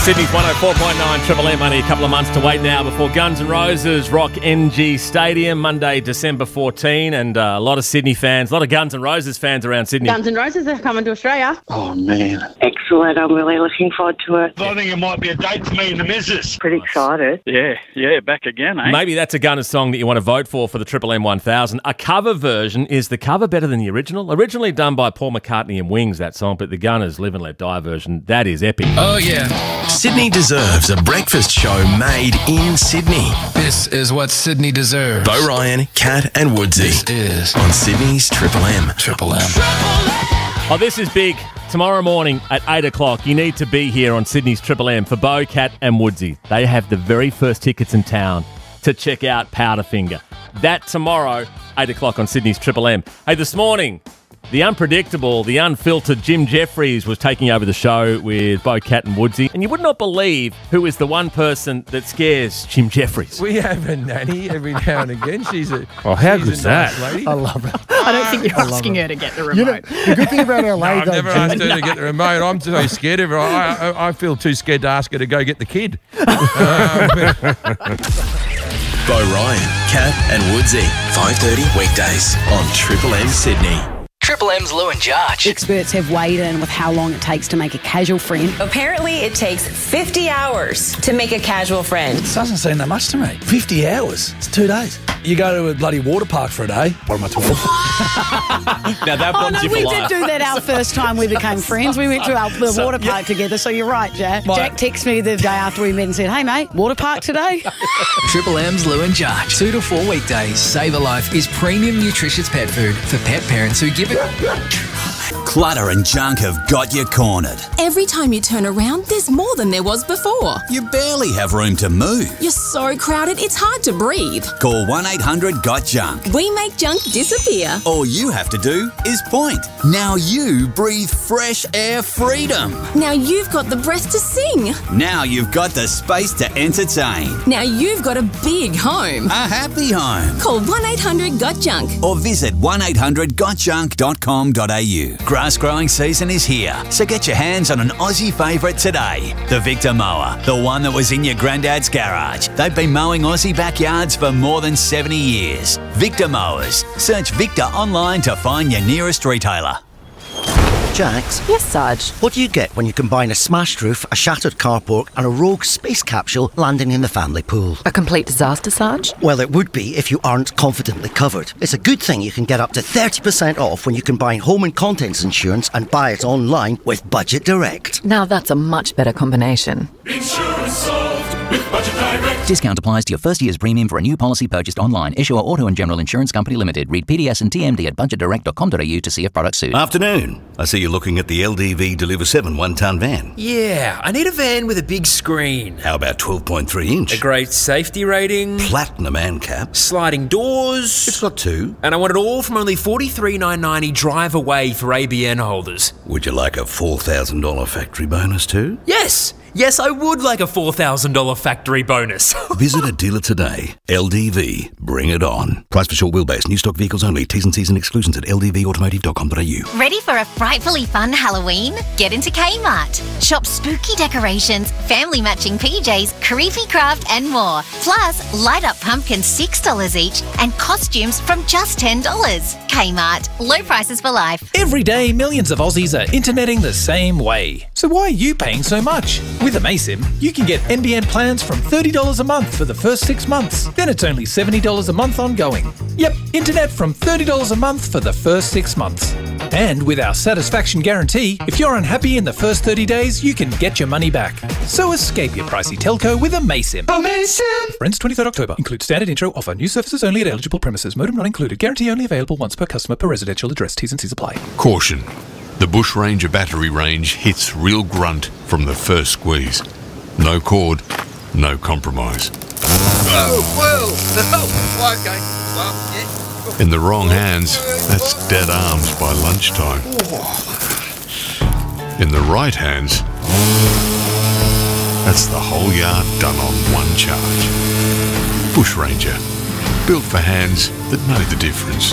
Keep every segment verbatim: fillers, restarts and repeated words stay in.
Sydney's one oh four point nine Triple M. Only a couple of months to wait now before Guns N' Roses rock N G Stadium, Monday, December fourteenth. And uh, a lot of Sydney fans, a lot of Guns N' Roses fans around Sydney. Guns N' Roses are coming to Australia. Oh, man. Excellent. I'm really looking forward to it. I think it might be a date for me and the missus. Pretty excited. Yeah, yeah, back again, eh? Maybe that's a Gunners song that you want to vote for for the Triple M one thousand. A cover version. Is the cover better than the original? Originally done by Paul McCartney and Wings, that song, but the Gunners Live and Let Die version, that is epic. Oh, yeah. Sydney deserves a breakfast show made in Sydney. This is what Sydney deserves. Bo Ryan, Kat and Woodsy. This is on Sydney's Triple M. Triple M. Oh, this is big. Tomorrow morning at eight o'clock, you need to be here on Sydney's Triple M for Bo, Kat and Woodsy. They have the very first tickets in town to check out Powderfinger. That tomorrow, eight o'clock on Sydney's Triple M. Hey, this morning, the unpredictable, the unfiltered Jim Jeffries was taking over the show with Bo, Kat and Woodsy. And you would not believe who is the one person that scares Jim Jeffries. We have a nanny every now and again. She's a Oh, how she's good's a nice that? lady. I love it. I don't think you're asking her to get the remote. You know, the good thing about our No, lady, I've though, never Jim, asked her to get the remote. I'm so scared of her. I, I, I feel too scared to ask her to go get the kid. Bo Ryan, Kat and Woodsy. five thirty weekdays on Triple M Sydney. Triple M's Lou and Josh. Experts have weighed in with how long it takes to make a casual friend. Apparently, it takes fifty hours to make a casual friend. It doesn't seem that much to me. fifty hours? It's two days. You go to a bloody water park for a day. What am I talking Now that Oh, bombs no, you for we life. did do that our first time we became friends. We went to our, the So, water park yeah. together, so you're right, Jack. My- Jack texted me the day after we met and said, hey, mate, water park today? Triple M's Lou and Josh. Two to four weekdays. Save a Life is premium nutritious pet food for pet parents who give it. Clutter and junk have got you cornered. Every time you turn around, there's more than there was before. You barely have room to move. You're so crowded, it's hard to breathe. Call one eight hundred got junk. We make junk disappear. All you have to do is point. Now you breathe fresh air freedom. Now you've got the breath to sing. Now you've got the space to entertain. Now you've got a big home. A happy home. Call one eight hundred got junk. Or visit one eight hundred got junk dot com dot a u. Grass growing season is here, so get your hands on an Aussie favourite today. The Victor Mower, the one that was in your granddad's garage. They've been mowing Aussie backyards for more than seventy years. Victor Mowers. Search Victor online to find your nearest retailer. Jax? Yes, Sarge? What do you get when you combine a smashed roof, a shattered carport and a rogue space capsule landing in the family pool? A complete disaster, Sarge? Well, it would be if you aren't confidently covered. It's a good thing you can get up to thirty percent off when you combine home and contents insurance and buy it online with Budget Direct. Now that's a much better combination. Insurance solved with Budget Direct. Discount applies to your first year's premium for a new policy purchased online. Issuer Auto and General Insurance Company Limited. Read P D S and T M D at budget direct dot com dot a u to see if product suits. Afternoon. I see you're looking at the L D V Deliver seven one-tonne van. Yeah, I need a van with a big screen. How about twelve point three inch? A great safety rating. Platinum and cap. Sliding doors. It's got two. And I want it all from only forty-three thousand nine hundred ninety drive away for A B N holders. Would you like a four thousand dollars factory bonus too? Yes! Yes, I would like a four thousand dollars factory bonus. Visit a dealer today. L D V. Bring it on. Price for short wheelbase. New stock vehicles only. T's and C's and exclusions at l d v automotive dot com dot a u. Ready for a frightfully fun Halloween? Get into Kmart. Shop spooky decorations, family matching P Js, creepy craft and more. Plus, light up pumpkins six dollars each and costumes from just ten dollars. Kmart. Low prices for life. Every day, millions of Aussies are interneting the same way. So why are you paying so much? With Amaysim, you can get N B N plans from thirty dollars a month for the first six months. Then it's only seventy dollars a month ongoing. Yep, internet from thirty dollars a month for the first six months. And with our satisfaction guarantee, if you're unhappy in the first thirty days, you can get your money back. So escape your pricey telco with Amaysim. Amaysim! Ends twenty-third October. Includes standard intro. Offer new services only at eligible premises. Modem not included. Guarantee only available once per customer per residential address. T's and C's apply. Caution. The Bush Ranger battery range hits real grunt from the first squeeze. No cord, no compromise. Oh, well, no, okay. Well, yeah. In the wrong hands, that's dead arms by lunchtime. In the right hands, that's the whole yard done on one charge. Bush Ranger, built for hands that know the difference.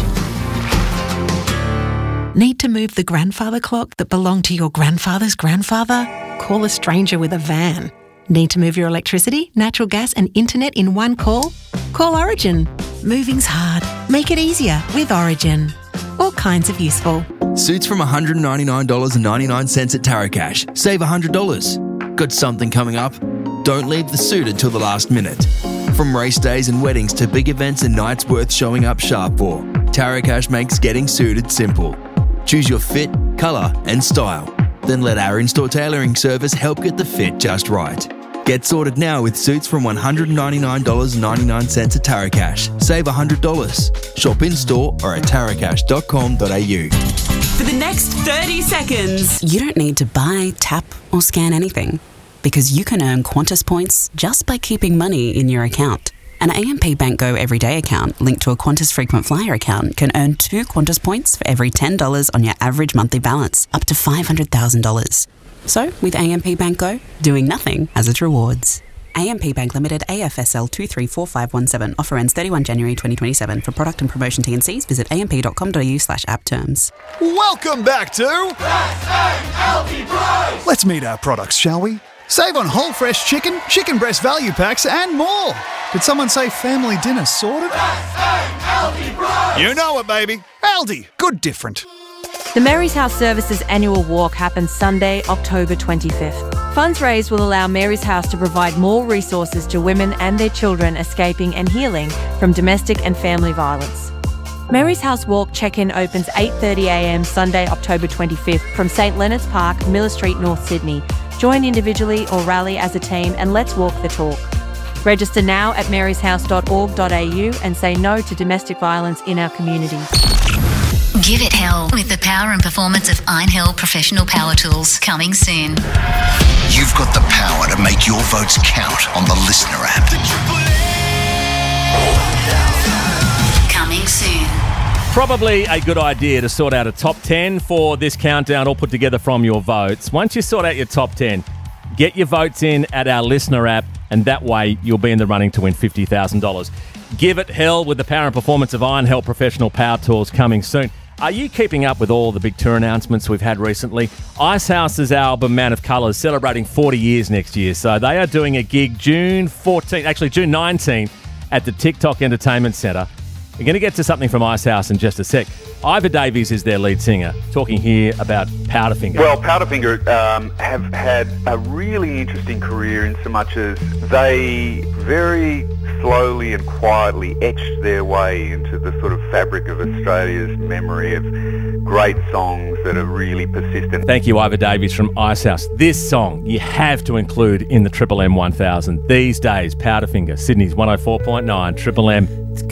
Need to move the grandfather clock that belonged to your grandfather's grandfather? Call a stranger with a van. Need to move your electricity, natural gas and internet in one call? Call Origin. Moving's hard. Make it easier with Origin. All kinds of useful. Suits from one hundred ninety-nine dollars ninety-nine at Taracash. Save one hundred dollars. Got something coming up? Don't leave the suit until the last minute. From race days and weddings to big events and nights worth showing up sharp for, Taracash makes getting suited simple. Choose your fit, colour and style. Then let our in-store tailoring service help get the fit just right. Get sorted now with suits from one hundred ninety-nine dollars ninety-nine at Taracash. Save one hundred dollars. Shop in-store or at taracash dot com dot a u. For the next thirty seconds, you don't need to buy, tap or scan anything because you can earn Qantas points just by keeping money in your account. An A M P Bank Go Everyday account linked to a Qantas Frequent Flyer account can earn two Qantas points for every ten dollars on your average monthly balance, up to five hundred thousand dollars. So, with A M P Bank Go, doing nothing has its rewards. A M P Bank Limited, A F S L two three four five one seven. Offer ends thirty-first of January twenty twenty-seven. For product and promotion T and Cs, visit amp.com.au slash app terms. Welcome back to Best L T Price. Let's meet our products, shall we? Save on whole fresh chicken, chicken breast value packs and more. Did someone say family dinner sorted? Best L T Price. You know it, baby. Aldi, good different. The Mary's House Services annual walk happens Sunday, October twenty-fifth. Funds raised will allow Mary's House to provide more resources to women and their children escaping and healing from domestic and family violence. Mary's House Walk check-in opens eight thirty a m Sunday, October twenty-fifth from St Leonard's Park, Miller Street, North Sydney. Join individually or rally as a team and let's walk the talk. Register now at marys house dot org dot a u and say no to domestic violence in our community. Give it hell with the power and performance of Einhell Professional Power Tools, coming soon. You've got the power to make your votes count on the Listener app. Coming soon. Probably a good idea to sort out a top ten for this countdown, all put together from your votes. Once you sort out your top ten, get your votes in at our Listener app, and that way you'll be in the running to win fifty thousand dollars. Give it hell with the power and performance of Einhell Professional Power Tools, coming soon. Are you keeping up with all the big tour announcements we've had recently? Icehouse's album Man of Colours celebrating forty years next year, so they are doing a gig June fourteenth, actually June nineteenth, at the TikTok Entertainment Centre. We're going to get to something from Icehouse in just a sec. Ivor Davies is their lead singer, talking here about Powderfinger. Well, Powderfinger um, have had a really interesting career in so much as they very slowly and quietly etched their way into the sort of fabric of Australia's memory of great songs that are really persistent. Thank you, Ivor Davies from Icehouse. This song you have to include in the Triple M one thousand. These days, Powderfinger, Sydney's one oh four point nine, Triple M. It's